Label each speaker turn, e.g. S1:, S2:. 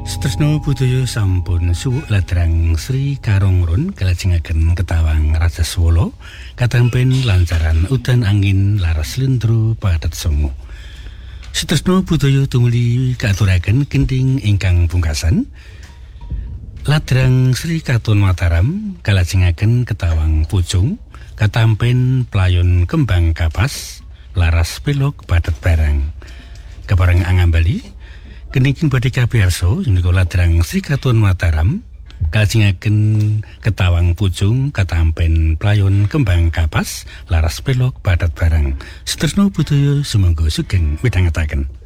S1: Tresno budaya sampun suwuk ladrang Sri Karongrun kalajengaken ketawang Rajaswala katampen lancaran udan angin laras lendro padat songo. Tresno budaya tumuli kaaturaken kenting ingkang pungkasan. Ladrang Sri Katon Mataram kalajengaken ketawang Pucung katampen playon kembang kapas laras pelok padat barang. Kepareng angambali Keningking badhe kabiyasa menika ladrang Sri Katon Mataram kalajengaken ketawang Pucung katampen playon kembang kapas laras pelok padat barang. Tresno budaya sumangga sugeng midhangetaken.